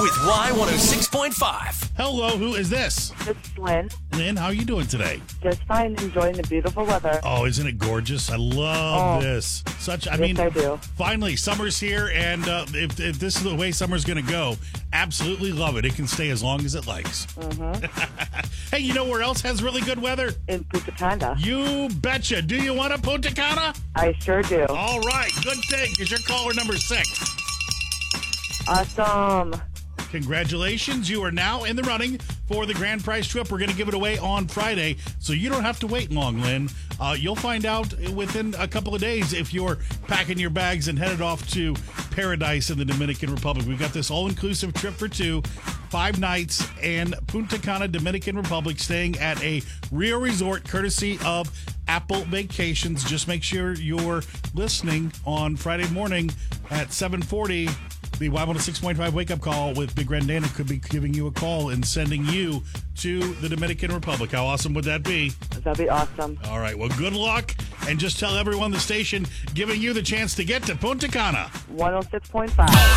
with Y106.5. Hello, who is this? It's Lynn. Lynn, how are you doing today? Just fine, enjoying the beautiful weather. Oh, isn't it gorgeous? I love this. I do. Finally, summer's here, and if this is the way summer's going to go, absolutely love it. It can stay as long as it likes. Hey, you know where else has really good weather? In Punta Cana. You betcha. Do you want a Punta Cana? I sure do. All right, good thing, because you're caller number 6. Awesome. Congratulations. You are now in the running for the grand prize trip. We're going to give it away on Friday, so you don't have to wait long, Lynn. You'll find out within a couple of days if you're packing your bags and headed off to paradise in the Dominican Republic. We've got this all-inclusive trip for 2, 5 nights, and Punta Cana, Dominican Republic, staying at a Rio resort courtesy of Apple Vacations. Just make sure you're listening on Friday morning at 7:40. The Y106.5 wake-up call with Big Red Dana could be giving you a call and sending you to the Dominican Republic. How awesome would that be? That'd be awesome. All right, well, good luck, and just tell everyone the station giving you the chance to get to Punta Cana. 106.5.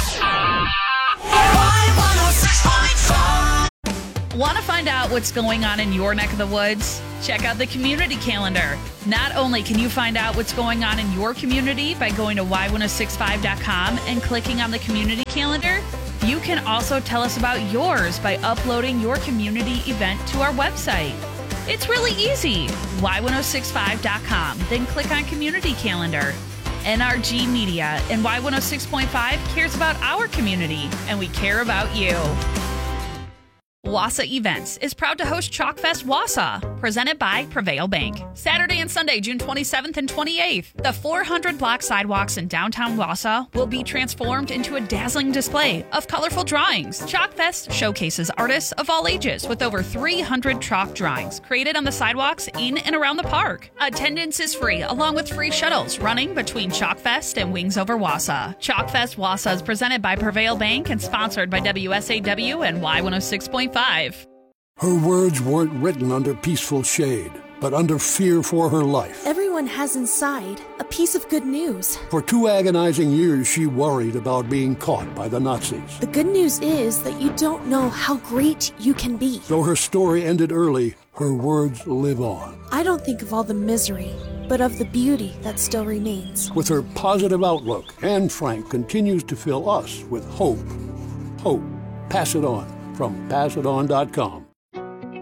Y106.5. Want to find out what's going on in your neck of the woods? Check out the community calendar. Not only can you find out what's going on in your community by going to y1065.com and clicking on the community calendar, you can also tell us about yours by uploading your community event to our website. It's really easy. y1065.com, then click on community calendar. NRG Media and Y106.5 cares about our community, and we care about you. Wausau Events is proud to host Chalkfest Wausau, presented by Prevail Bank. Saturday and Sunday, June 27th and 28th, the 400-block sidewalks in downtown Wausau will be transformed into a dazzling display of colorful drawings. Chalkfest showcases artists of all ages with over 300 chalk drawings created on the sidewalks in and around the park. Attendance is free, along with free shuttles running between Chalkfest and Wings Over Wausau. Chalkfest Wausau is presented by Prevail Bank and sponsored by WSAW and Y106.5. Her words weren't written under peaceful shade, but under fear for her life. Everyone has inside a piece of good news. For 2 agonizing years, she worried about being caught by the Nazis. The good news is that you don't know how great you can be. Though her story ended early, her words live on. I don't think of all the misery, but of the beauty that still remains. With her positive outlook, Anne Frank continues to fill us with hope. Hope. Pass it on from PassItOn.com.